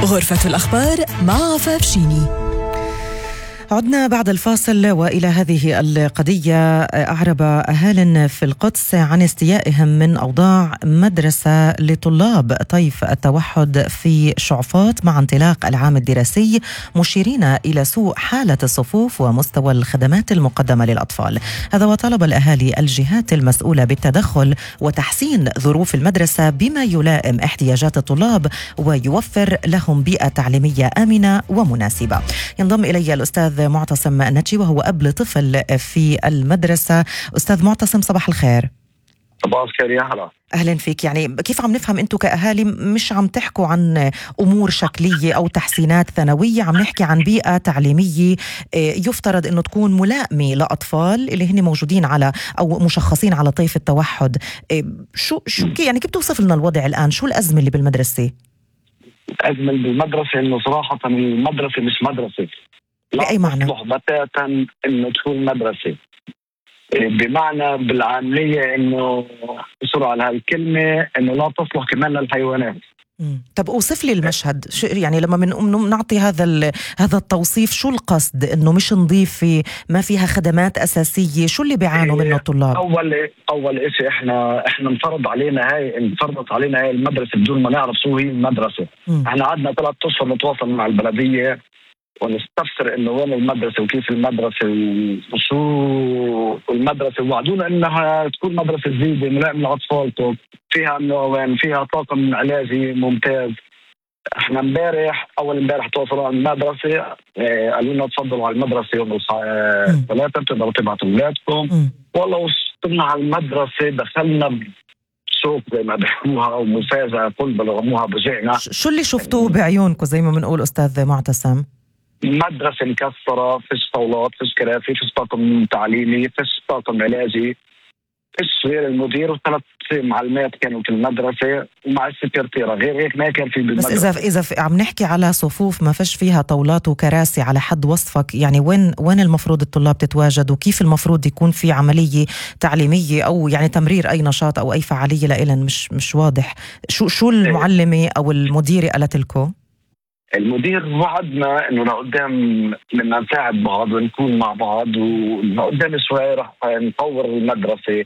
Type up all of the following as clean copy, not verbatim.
غرفة الأخبار مع عفاف شيني. عدنا بعد الفاصل وإلى هذه القضية. أعرب أهال في القدس عن استيائهم من أوضاع مدرسة لطلاب طيف التوحد في شعفاط مع انطلاق العام الدراسي، مشيرين إلى سوء حالة الصفوف ومستوى الخدمات المقدمة للأطفال. هذا وطلب الأهالي الجهات المسؤولة بالتدخل وتحسين ظروف المدرسة بما يلائم احتياجات الطلاب ويوفر لهم بيئة تعليمية آمنة ومناسبة. ينضم إلي الأستاذ معتصم نتشي وهو أب لطفل في المدرسة. أستاذ معتصم، صباح الخير. صباح الخير، يا هلا. أهلا فيك. يعني كيف عم نفهم أنتم كأهالي مش عم تحكوا عن أمور شكلية أو تحسينات ثانوية، عم نحكي عن بيئة تعليمية يفترض أنه تكون ملائمة لأطفال اللي هن موجودين على أو مشخصين على طيف التوحد. شو يعني كيف توصف لنا الوضع الآن؟ شو الأزمة اللي بالمدرسة؟ الأزمة بالمدرسة إنه صراحة المدرسة مش مدرسة. بأي معنى؟ لا تصلح بتاتا إنه تكون مدرسة، بمعنى بالعامية إنه بسرعة على هالكلمة إنه لا تصلح كمان للحيوانات. طب أوصف لي المشهد. يعني لما نعطي هذا التوصيف، شو القصد؟ إنه مش نظيفة، ما فيها خدمات أساسية، شو اللي بيعانوا منه الطلاب؟ أول إشي إحنا انفرضت علينا هاي المدرسة بدون ما نعرف شو هي المدرسة. إحنا قعدنا 3 أشهر نتواصل مع البلدية ونستفسر انه وين المدرسه وكيف المدرسه وشو المدرسه، ووعدونا انها تكون مدرسه جديده ملائمه للاطفال، فيها وين فيها طاقم علاجي ممتاز. احنا اول امبارح تواصلوا مع المدرسه، قالوا لنا تفضلوا على المدرسه يوم الثلاثاء بتقدروا تبعتوا اولادكم. والله وصلنا على المدرسه دخلنا بشوك زي ما بيحكوها او مفاجاه كل بلغموها بجينا. شو اللي شفتوه بعيونكم زي ما بنقول استاذ معتصم؟ مدرسة مكسرة، فيش طاولات، فيش كراسي، فيش طاقم تعليمي، فيش طاقم علاجي، فيش غير المدير و3 معلمات كانوا في المدرسة ومع السكرتيرة، غير هيك ما كان في بالمدرسة. بس إذا عم نحكي على صفوف ما فيش فيها طاولات وكراسي على حد وصفك، يعني وين المفروض الطلاب تتواجدوا؟ وكيف المفروض يكون في عملية تعليمية أو يعني تمرير أي نشاط أو أي فعالية لإلن؟ مش واضح. شو المعلمة أو المديرة قالت لكم؟ المدير وعدنا انه لقدام بدنا نساعد بعض ونكون مع بعض، ولقدام شوي رح نطور المدرسه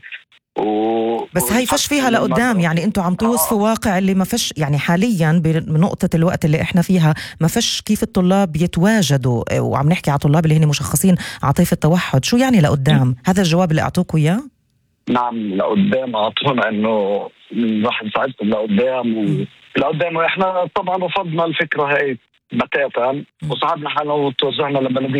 بس هي فش فيها لقدام. يعني انتم عم توصفوا واقع اللي ما فش، يعني حاليا بنقطة الوقت اللي احنا فيها ما فش كيف الطلاب يتواجدوا، وعم نحكي على طلاب اللي هن مشخصين على طيف التوحد. شو يعني لقدام؟ هذا الجواب اللي اعطوكوا اياه؟ نعم، لقدام اعطونا انه رح نساعدكم لقدام واحنا طبعا رفضنا الفكره هاي بتاتا، وصعدنا حالنا وتوجهنا لبلديه